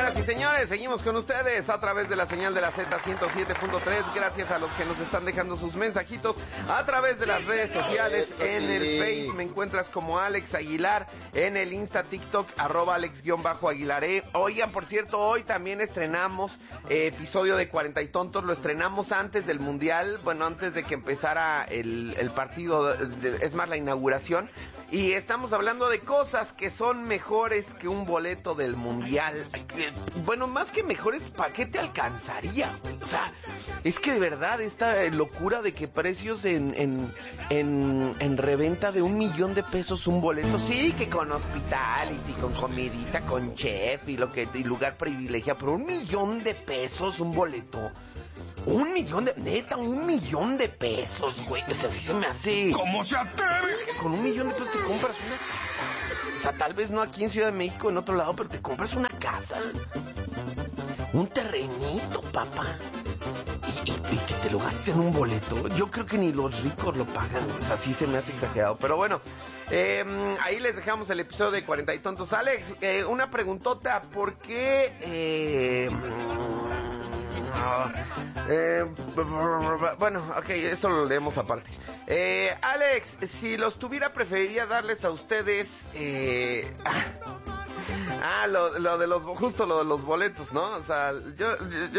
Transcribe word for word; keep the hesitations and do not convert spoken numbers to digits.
Señoras y señores, seguimos con ustedes a través de la señal de la Z ciento siete punto tres. Gracias a los que nos están dejando sus mensajitos a través de las redes sociales. En el Face me encuentras como Alex Aguilar, en el Insta, TikTok, arroba Alex-Aguilaré. Oigan, por cierto, hoy también estrenamos eh, episodio de cuarenta y Tontos. Lo estrenamos antes del Mundial, bueno, antes de que empezara el, el partido, de, es más, la inauguración. Y estamos hablando de cosas que son mejores que un boleto del Mundial. Bueno, más que mejores, ¿para qué te alcanzaría? O sea, es que de verdad esta locura de que precios en, en, en, en reventa de un millón de pesos un boleto. Sí, que con hospitality, con comidita, con chef y lo que y lugar privilegiado, pero un millón de pesos un boleto. Un millón de... Neta, un millón de pesos, güey. O sea, así se me hace... ¿Cómo se atreve? Con un millón de pesos te compras una casa. O sea, tal vez no aquí en Ciudad de México, en otro lado, pero te compras una casa. Un terrenito, papá. Y, y, y que te lo gastes en un boleto. Yo creo que ni los ricos lo pagan. O sea, sí se me hace exagerado. Pero bueno, eh, ahí les dejamos el episodio de cuarenta y Tontos. Alex, eh, una preguntota. ¿Por qué... Eh, Eh, bueno, ok, esto lo leemos aparte. Eh, Alex, si los tuviera, preferiría darles a ustedes... Eh, ah, lo, lo de los... Justo lo de los boletos, ¿no? O sea, yo... yo